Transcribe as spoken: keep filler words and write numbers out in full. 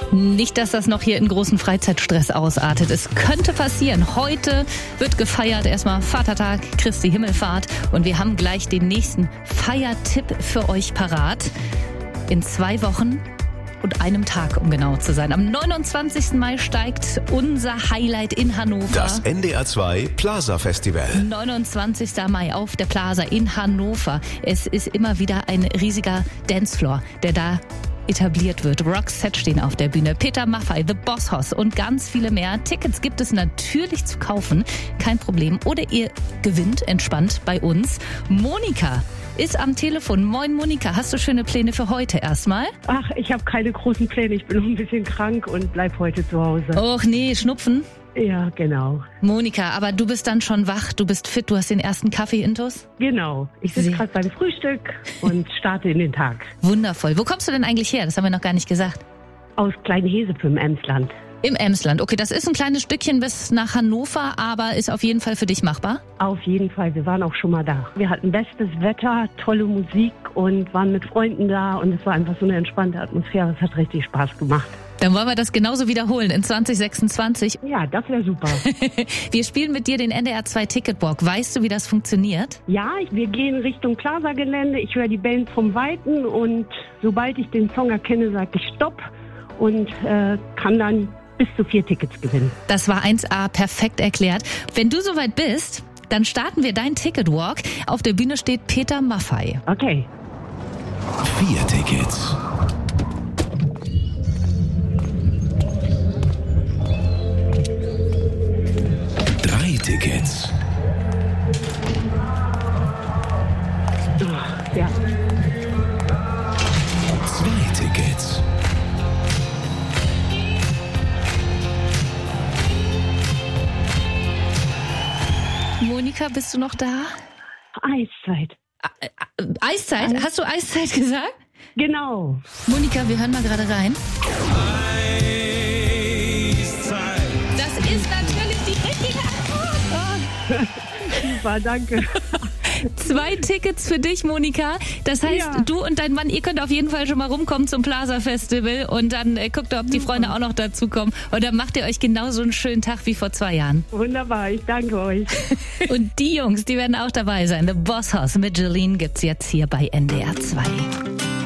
Nicht, dass das noch hier in großen Freizeitstress ausartet. Es könnte passieren. Heute wird gefeiert. Erstmal Vatertag, Christi Himmelfahrt. Und wir haben gleich den nächsten Feiertipp für euch parat. In zwei Wochen und einem Tag, um genau zu sein. Am neunundzwanzigsten Mai steigt unser Highlight in Hannover. Das N D R zwei Plaza Festival. neunundzwanzigsten Mai auf der Plaza in Hannover. Es ist immer wieder ein riesiger Dancefloor, der da etabliert wird. Roxette stehen auf der Bühne, Peter Maffay, The Boss Hoss und ganz viele mehr. Tickets gibt es natürlich zu kaufen, kein Problem. Oder ihr gewinnt entspannt bei uns. Monika ist am Telefon. Moin Monika, hast du schöne Pläne für heute erstmal? Ach, ich habe keine großen Pläne. Ich bin noch ein bisschen krank und bleib heute zu Hause. Och nee, Schnupfen? Ja, genau. Monika, aber du bist dann schon wach, du bist fit, du hast den ersten Kaffee intus? Genau. Ich sitze gerade beim Frühstück und starte in den Tag. Wundervoll. Wo kommst du denn eigentlich her? Das haben wir noch gar nicht gesagt. Aus Kleinhesepe im Emsland. Im Emsland. Okay, das ist ein kleines Stückchen bis nach Hannover, aber ist auf jeden Fall für dich machbar? Auf jeden Fall. Wir waren auch schon mal da. Wir hatten bestes Wetter, tolle Musik und waren mit Freunden da und es war einfach so eine entspannte Atmosphäre. Es hat richtig Spaß gemacht. Dann wollen wir das genauso wiederholen in zwanzig sechsundzwanzig. Ja, das wäre super. Wir spielen mit dir den N D R zwei Ticketwalk. Weißt du, wie das funktioniert? Ja, wir gehen Richtung Plaza-Gelände. Ich höre die Band vom Weiten und sobald ich den Song erkenne, sage ich Stopp und äh, kann dann bis zu vier Tickets gewinnen. Das war eins A perfekt erklärt. Wenn du soweit bist, dann starten wir deinen Ticketwalk. Auf der Bühne steht Peter Maffay. Okay. Vier Tickets. Drei Tickets. Oh, ja. Zwei Tickets. Monika, bist du noch da? Eiszeit. Eiszeit? Eis- Hast du Eiszeit gesagt? Genau. Monika, wir hören mal gerade rein. Eiszeit. Das ist natürlich die richtige Antwort. Super, danke. Zwei Tickets für dich, Monika. Das heißt, Ja. du und dein Mann, ihr könnt auf jeden Fall schon mal rumkommen zum Plaza Festival und dann äh, guckt ihr, ob die Freunde auch noch dazukommen. Und dann macht ihr euch genauso einen schönen Tag wie vor zwei Jahren. Wunderbar, ich danke euch. Und die Jungs, die werden auch dabei sein. The Boss Hoss mit Jolene gibt's jetzt hier bei N D R zwei.